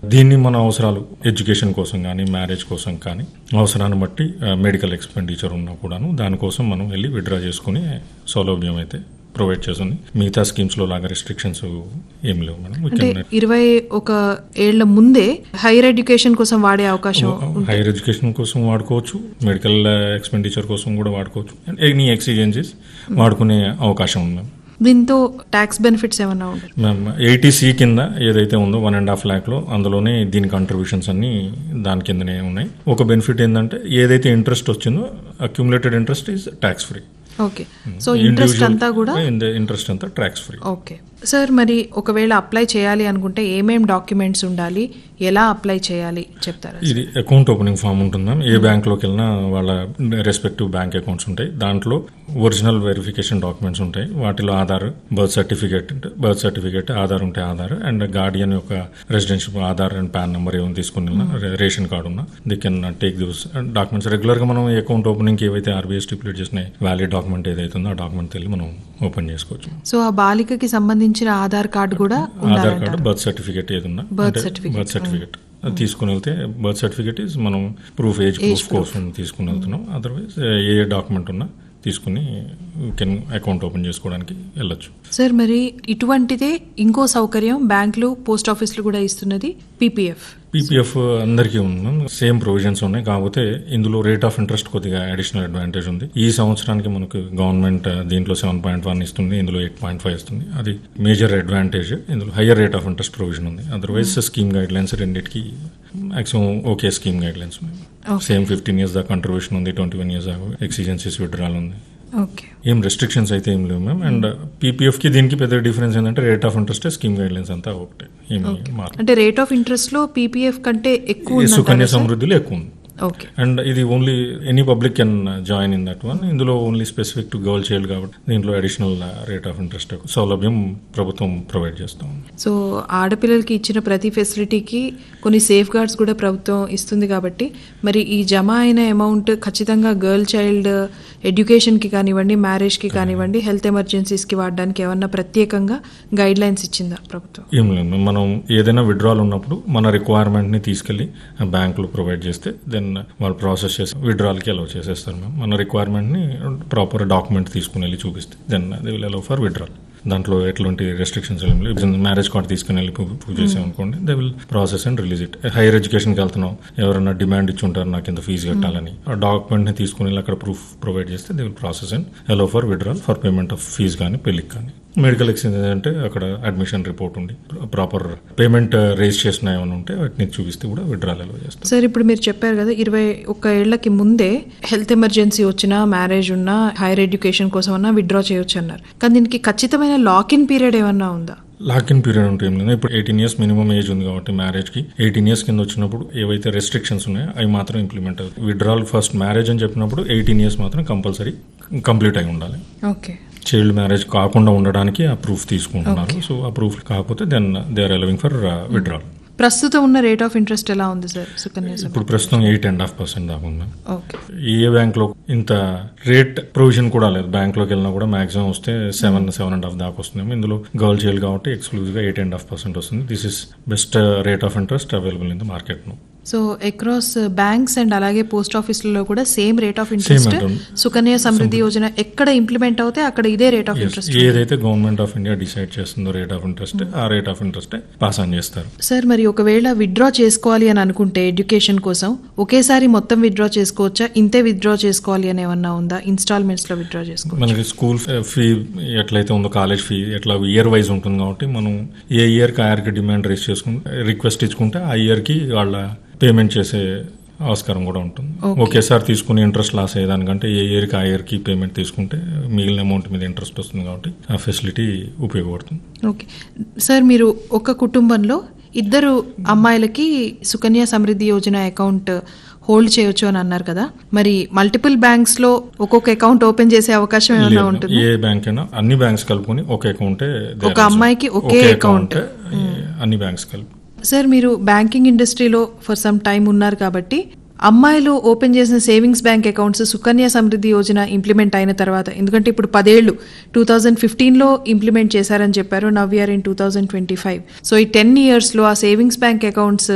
దీన్ని మన అవసరాలు ఎడ్యుకేషన్ కోసం కానీ మ్యారేజ్ కోసం కానీ అవసరాన్ని బట్టి మెడికల్ ఎక్స్పెండిచర్ ఉన్నా కూడాను దానికోసం మనం వెళ్ళి విత్డ్రా చేసుకునే సౌలభ్యం అయితే ప్రొవైడ్ చేస్తుంది. మిగతా స్కీమ్స్ లో లాగా రిస్ట్రిక్షన్స్ ఏం లేవు మేడం. అంటే 21 ఏళ్ల ముందే హైయర్ ఎడ్యుకేషన్ కోసం వాడే అవకాశం, హైయర్ ఎడ్యుకేషన్ కోసం వాడుకోవచ్చు, మెడికల్ ఎక్స్పెండిచర్ కోసం కూడా వాడుకోవచ్చు, ఎనీ ఎక్స్చేంజెస్ వాడుకునే అవకాశం ఉంది. దీంతో ట్యాక్స్ బెనిఫిట్స్ ఏమన్నా ఉంటాయి? 80C కింద ఏదైతే ఉందో 1.5 lakh అందులోనే దీని కంట్రిబ్యూషన్స్ అన్ని దాని కిందనే ఉన్నాయి. ఒక బెనిఫిట్ ఏంటంటే ఏదైతే ఇంట్రెస్ట్ వచ్చిందో accumulated interest is tax free. Okay, so interest అంతా కూడా ఇంట్రెస్ట్ అంతా ట్యాక్స్ ఫ్రీ. ఓకే సార్, మరి ఒకవేళ అప్లై చేయాలి అనుకుంటే ఏమేం డాక్యుమెంట్స్ ఉండాలి, ఎలా అప్లై చేయాలి చెప్తారా? ఇది అకౌంట్ ఓపెనింగ్ ఫామ్ ఉంటుంది మ్యామ్. ఏ బ్యాంక్లోకి వెళ్ళినా వాళ్ళ రెస్పెక్టివ్ బ్యాంక్ అకౌంట్స్ ఉంటాయి. దాంట్లో ఒరిజినల్ వెరిఫికేషన్ డాక్యుమెంట్స్ ఉంటాయి. వాటిలో ఆధార్, బర్త్ సర్టిఫికేట్, ఆధార్ ఉంటే ఆధార్, అండ్ గార్డియన్ యొక్క residential Aadhaar and pan number ఏమైనా తీసుకుని రేషన్ కార్డు ఉన్నా they can take this documents. Regular గా మనం అకౌంట్ ఓపెనింగ్ ఏవైతే ఆర్బీఐ స్టిపులేట్ చేసిన వ్యాలిడ్ డాక్యుమెంట్ ఏదైతుందో ఆ డాక్యుమెంట్ వెళ్ళి మనం ఓపెన్ చేసుకోవచ్చు. సో ఆ బాలికకి సంబంధించిన ఆధార్ కార్డు కూడా, ఆధార్ కార్డు, బర్త్ సర్టిఫికేట్ ఏదన్నా, బర్త్ సర్టిఫికేట్ తీసుకుని వెళ్తే బర్త్ సర్టిఫికేట్ ఈజ్ మనం ప్రూఫ్, ఏజ్ ప్రూఫ్ కోసం తీసుకుని వెళ్తున్నాం. అదర్వైజ్ ఏ డాక్యుమెంట్ ఉన్నా తీసుకుని అకౌంట్ ఓపెన్ చేసుకోవడానికి వెళ్ళొచ్చు. సార్, మరి ఇటువంటిదే ఇంకో సౌకర్యం బ్యాంకులు, పోస్ట్ ఆఫీసులు కూడా ఇస్తున్నది పీపీఎఫ్ అందరికీ ఉంది. సేమ్ ప్రొవిజన్స్ ఉన్నాయి. కాకపోతే ఇందులో రేట్ ఆఫ్ ఇంట్రెస్ట్ కొద్దిగా అడిషనల్ అడ్వాంటేజ్ ఉంది. ఈ సంవత్సరానికి మనకు గవర్నమెంట్ దీంట్లో 7.1 ఇస్తుంది, ఇందులో 8.5 ఇస్తుంది. అది మేజర్ అడ్వాంటేజ్. ఇందులో higher rate of interest provision ఉంది. అదర్వైజ్ స్కీమ్ గైడ్ లైన్స్ రెండింటికి maximum okay scheme guide lines. Same 15 years దాకా కంట్రిబ్యూషన్ ఉంది, 21 years దాకా ఎక్సిజెన్సీస్ విత్డ్రాల్ ఉంది. ఏం రెస్ట్రిక్షన్స్ అయితే ఏం లేవు మ్యామ్. అండ్ పీపీఎఫ్ కి దీనికి పెద్ద డిఫరెన్స్ ఏంటంటే rate of interest, scheme guide lines అంతా ఒకటే. అంటే రేట్ ఆఫ్ ఇంట్రెస్ట్ లో పీపీఎఫ్ కంటే ఎక్కువ, సుకన్య సమృద్ధిలో ఎక్కువ ఉంది. అండ్ ఇది only any public can join in that one. ఇందులో only specific to girl child కాబట్టి దీంట్లో అడిషనల్ రేట్ ఆఫ్ ఇంట్రెస్ట్ సౌలభ్యం ప్రభుత్వం ప్రొవైడ్ చేస్తాం. సో ఆడపిల్లలకి ఇచ్చిన ప్రతి ఫెసిలిటీకి కొన్ని సేఫ్ గార్డ్స్ కూడా ప్రభుత్వం ఇస్తుంది కాబట్టి మరి ఈ జమ అయిన అమౌంట్ ఖచ్చితంగా గర్ల్ చైల్డ్ ఎడ్యుకేషన్కి కానివ్వండి, మ్యారేజ్కి కానివ్వండి, హెల్త్ ఎమర్జెన్సీస్కి వాడడానికి ఏమన్నా ప్రత్యేకంగా గైడ్ లైన్స్ ఇచ్చిందా ప్రభుత్వం? ఏం లేదు. మనం ఏదైనా విత్డ్రాల్ ఉన్నప్పుడు మన రిక్వైర్మెంట్ని తీసుకెళ్లి బ్యాంకులు ప్రొవైడ్ చేస్తే దెన్ వాళ్ళు ప్రాసెస్ చేసి విత్డ్రాల్కి అలౌ చేసేస్తారు. మేము మన రిక్వైర్మెంట్ని ప్రాపర్ డాక్యుమెంట్ తీసుకుని వెళ్ళి చూపిస్తే then they will allow for withdrawal. దాంట్లో ఎట్లాంటి రెస్ట్రిక్షన్స్ ఏం లేవు. మ్యారేజ్ కార్డ్ తీసుకుని వెళ్ళి ప్రూవ్ చేసామనుకోండి, they will process and release it. Hire ఎడ్యుకేషన్కి వెళ్తున్నాం, ఎవరైనా డిమాండ్ ఇచ్చి ఉంటారు నాకు ఇంత ఫీజు కట్టాలని, ఆ డాక్యుమెంట్ని తీసుకుని వెళ్ళి అక్కడ ప్రూఫ్ ప్రొవైడ్ చేస్తే they will process and allow for withdrawal for payment of fee కానీ పెళ్లికి కానీ. మెడికల్ ఎక్స్చేంజ్ అంటే అక్కడ అడ్మిషన్ రిపోర్ట్ ఉండి ప్రాపర్ పేమెంట్ రేజ్ చేసిన ఏమైనా ఉంటే వాటిని చూపిస్తే కూడా విత్డ్రాల్ అలౌ చేస్తారు. సార్, ఇప్పుడు మీరు చెప్పారు కదా 21 ఏళ్లకి ముందే హెల్త్ ఎమర్జెన్సీ వచ్చినా, మ్యారేజ్ ఉన్నా, హైయర్ ఎడ్యుకేషన్ కోసం అన్నా విత్డ్రా చేయొచ్చు అన్నారు. కానీ దీనికి ఖచ్చితమైన లాక్-ఇన్ పీరియడ్ ఏమన్నా ఉందా? లాక్-ఇన్ పీరియడ్ ఉంటే ఏం లేదు. ఇప్పుడు 18 years మినిమం ఏజ్ ఉంది కాబట్టి మ్యారేజ్ కి 18 years కింద వచ్చినప్పుడు ఏవైతే రెస్ట్రిక్షన్స్ ఉన్నాయో అవి మాత్రం ఇంప్లిమెంట్ అవుతాయి. విత్డ్రాల్ ఫస్ట్ మ్యారేజ్ అని చెప్పినప్పుడు 18 years మాత్రం కంపల్సరీ కంప్లీట్ అయి ఉండాలి. ఓకే, చైల్డ్ మ్యారేజ్ కాకుండా ఉండడానికి ఆ ప్రూఫ్ తీసుకుంటున్నారు. సో ఆ ప్రూఫ్ కాకపోతే then they are allowing for withdrawal. ప్రస్తుతం ఉన్న రేట్ ఆఫ్ ఇంట్రెస్ట్ ఎలా ఉంది సార్ సుకన్య? ఇప్పుడు ప్రస్తుతం 8.5% దాకా ఉంది. ఏ బ్యాంక్ లో ఇంత రేట్ ప్రొవిజన్ కూడా లేదు. బ్యాంక్ లోకి వెళ్ళినా కూడా మాక్సిమం వస్తే 7.5 దాకా వస్తుంది. ఇందులో గర్ల్ చైల్డ్ కాబట్టి ఎక్స్క్లూజివ్ గా 8.5% వస్తుంది. This is best rate of interest available in the market no. So across banks and అలాగే పోస్ట్ ఆఫీసులలో కూడా same rate of interest Sukanya Samriddhi Yojana ఎక్కడ ఇంప్లిమెంట్ అవుతే అక్కడ ఇదే రేట్ ఆఫ్ ఇంట్రెస్ట్. ఏదైతే గవర్నమెంట్ ఆఫ్ ఇండియా డిసైడ్ చేస్తుందో రేట్ ఆఫ్ ఇంట్రెస్ట్, ఆ rate of interest pass on చేస్తారు. సార్, మరి ఒకవేళ విత్డ్రా చేసుకోవాలి అని అనుకుంటే ఎడ్యుకేషన్ కోసం ఒకేసారి మొత్తం విత్డ్రా చేసుకోవచ్చా? ఇంతే విత్డ్రా చేసుకోవాలి అని ఏమన్నా ఉందా? ఇన్స్టాల్మెంట్స్ లో విత్డ్రా చేసుకోవచ్చు? మనకి స్కూల్ ఫీ ఎట్లయితే ఉందో, కాలేజ్ ఫీ ఎట్లా ఇయర్ వైజ్ ఉంటుంది కాబట్టి మనం ఏ ఇయర్ కి ఆ ఇయర్ కి డిమాండ్ రేస్ చేసుకుంటే, రిక్వెస్ట్ ఇచ్చుకుంటే ఆ ఇయర్ కి వాళ్ళ పేమెంట్ చేసే ఆస్కారం కూడా ఉంటుంది. ఒకేసారి తీసుకుని ఇంట్రెస్ట్ లాస్ అయ్యేదానికంటే ఏ ఇయర్కి ఆ ఇయర్కి పేమెంట్ తీసుకుంటే మిగిలిన అమౌంట్ మీద ఇంట్రెస్ట్ వస్తుంది కాబట్టి ఆ ఫెసిలిటీ ఉపయోగపడుతుంది. ఓకే సార్, మీరు ఒక కుటుంబంలో 2 అమ్మాయిలకి సుకన్య సమృద్ధి యోజన అకౌంట్ హోల్డ్ చేయొచ్చు అని అన్నారు కదా, మరి మల్టిపుల్ బ్యాంక్స్ లో ఒక్కొక్క అకౌంట్ ఓపెన్ చేసే అవకాశం ఏమైనా ఉంటుంది? ఏ బ్యాంక్ అయినా అన్ని బ్యాంక్స్ కలుపుకొని ఒక అకౌంటే, ఒక అమ్మాయికి ఒకే అకౌంట్ అన్ని బ్యాంక్స్ కలుపు. సార్, మీరు బ్యాంకింగ్ ఇండస్ట్రీలో ఫర్ సమ్ టైం ఉన్నారు కాబట్టి అమ్మాయిలు ఓపెన్ చేసిన savings bank accounts Sukanya Samriddhi Yojana implement అయిన తర్వాత, ఎందుకంటే ఇప్పుడు 10 ఏళ్లు 2015లో ఇంప్లిమెంట్ చేశారని చెప్పారు, నవ్ వీఆర్ ఇన్ 2025. సో ఈ 10 years లో ఆ సేవింగ్స్ బ్యాంక్ అకౌంట్స్